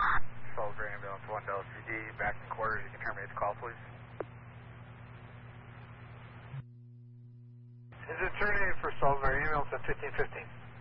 Salisbury Ambulance 1 to LCD, back in quarters. You can terminate the call, please. Is it terminated for Salisbury Ambulance at 1515?